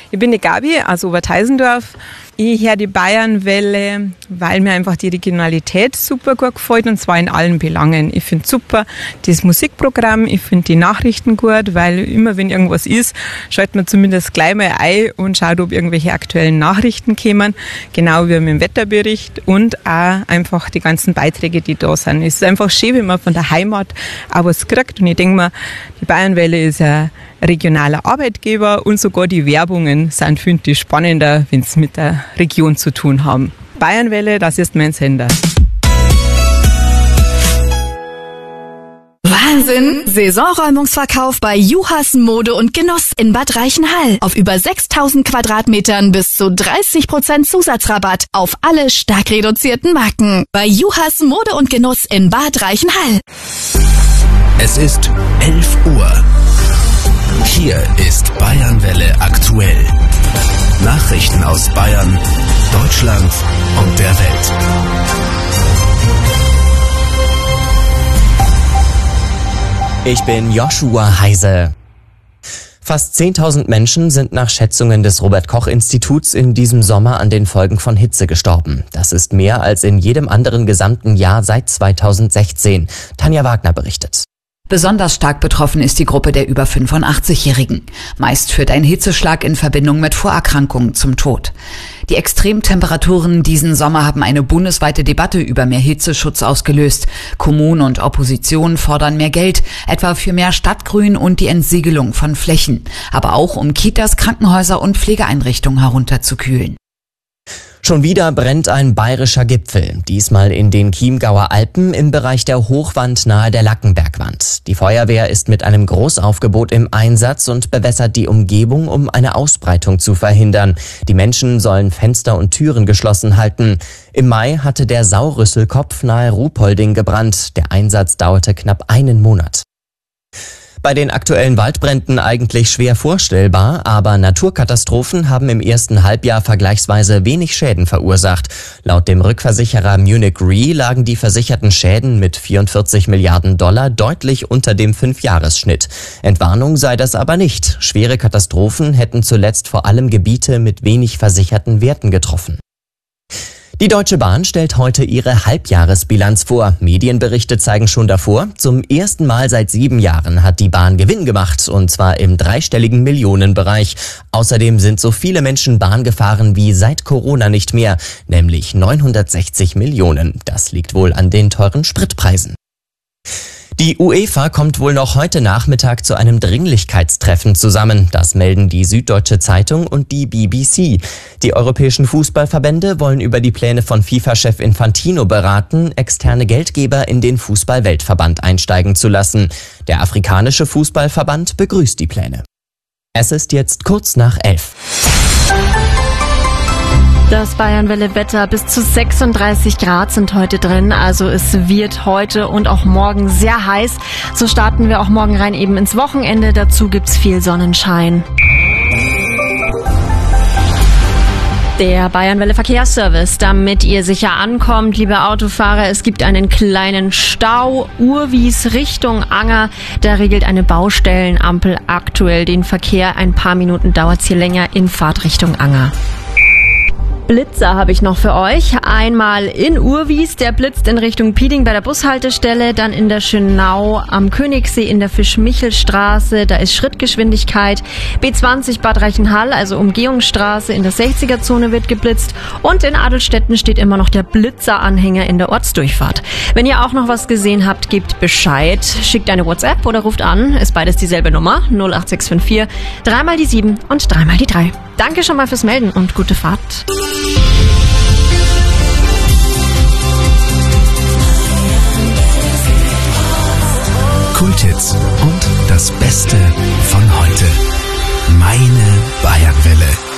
Ich bin die Gabi aus Oberteisendorf. Ich höre die Bayernwelle, weil mir einfach die Regionalität super gut gefällt, und zwar in allen Belangen. Ich finde super das Musikprogramm, ich finde die Nachrichten gut, weil immer wenn irgendwas ist, schaltet man zumindest gleich mal ein und schaut, ob irgendwelche aktuellen Nachrichten kommen, genau wie mit dem Wetterbericht, und auch einfach die ganzen Beiträge, die da sind. Es ist einfach schön, wenn man von der Heimat auch was kriegt, und ich denke mir, die Bayernwelle ist ein regionaler Arbeitgeber, und sogar die Werbungen sind, finde ich, spannender, wenn es mit der Region zu tun haben. Bayernwelle, das ist mein Sender. Wahnsinn! Saisonräumungsverkauf bei Juhas Mode und Genuss in Bad Reichenhall. Auf über 6.000 Quadratmetern bis zu 30% Zusatzrabatt auf alle stark reduzierten Marken. Bei Juhas Mode und Genuss in Bad Reichenhall. Es ist 11 Uhr. Hier ist Bayernwelle aktuell. Nachrichten aus Bayern, Deutschland und der Welt. Ich bin Joshua Heise. Fast 10.000 Menschen sind nach Schätzungen des Robert-Koch-Instituts in diesem Sommer an den Folgen von Hitze gestorben. Das ist mehr als in jedem anderen gesamten Jahr seit 2016. Tanja Wagner berichtet. Besonders stark betroffen ist die Gruppe der über 85-Jährigen. Meist führt ein Hitzeschlag in Verbindung mit Vorerkrankungen zum Tod. Die Extremtemperaturen diesen Sommer haben eine bundesweite Debatte über mehr Hitzeschutz ausgelöst. Kommunen und Opposition fordern mehr Geld, etwa für mehr Stadtgrün und die Entsiegelung von Flächen, aber auch um Kitas, Krankenhäuser und Pflegeeinrichtungen herunterzukühlen. Schon wieder brennt ein bayerischer Gipfel, diesmal in den Chiemgauer Alpen im Bereich der Hochwand nahe der Lackenbergwand. Die Feuerwehr ist mit einem Großaufgebot im Einsatz und bewässert die Umgebung, um eine Ausbreitung zu verhindern. Die Menschen sollen Fenster und Türen geschlossen halten. Im Mai hatte der Saurüsselkopf nahe Ruhpolding gebrannt. Der Einsatz dauerte knapp einen Monat. Bei den aktuellen Waldbränden eigentlich schwer vorstellbar, aber Naturkatastrophen haben im ersten Halbjahr vergleichsweise wenig Schäden verursacht. Laut dem Rückversicherer Munich Re lagen die versicherten Schäden mit 44 Milliarden $, deutlich unter dem 5-Jahres-Schnitt. Entwarnung sei das aber nicht. Schwere Katastrophen hätten zuletzt vor allem Gebiete mit wenig versicherten Werten getroffen. Die Deutsche Bahn stellt heute ihre Halbjahresbilanz vor. Medienberichte zeigen schon davor, zum ersten Mal seit 7 Jahren hat die Bahn Gewinn gemacht, und zwar im dreistelligen Millionenbereich. Außerdem sind so viele Menschen Bahn gefahren wie seit Corona nicht mehr, nämlich 960 Millionen. Das liegt wohl an den teuren Spritpreisen. Die UEFA kommt wohl noch heute Nachmittag zu einem Dringlichkeitstreffen zusammen. Das melden die Süddeutsche Zeitung und die BBC. Die europäischen Fußballverbände wollen über die Pläne von FIFA-Chef Infantino beraten, externe Geldgeber in den Fußball-Weltverband einsteigen zu lassen. Der afrikanische Fußballverband begrüßt die Pläne. Es ist jetzt kurz nach 11. Das Bayernwelle-Wetter, bis zu 36 Grad sind heute drin, also es wird heute und auch morgen sehr heiß. So starten wir auch morgen rein eben ins Wochenende, dazu gibt's viel Sonnenschein. Der Bayernwelle Verkehrsservice, damit ihr sicher ankommt, liebe Autofahrer, es gibt einen kleinen Stau, Urwies Richtung Anger, da regelt eine Baustellenampel aktuell den Verkehr, ein paar Minuten dauert's hier länger in Fahrtrichtung Anger. Blitzer habe ich noch für euch. Einmal in Urwies, der blitzt in Richtung Pieding bei der Bushaltestelle, dann in der Schönau am Königssee in der Fisch-Michel-Straße, da ist Schrittgeschwindigkeit. B20 Bad Reichenhall, also Umgehungsstraße in der 60er-Zone wird geblitzt, und in Adelstetten steht immer noch der Blitzer-Anhänger in der Ortsdurchfahrt. Wenn ihr auch noch was gesehen habt, gebt Bescheid, schickt eine WhatsApp oder ruft an, ist beides dieselbe Nummer, 08654 3 mal die 7 und 3 mal die 3. Danke schon mal fürs Melden und gute Fahrt. Kulthits und das Beste von heute. Meine Bayernwelle.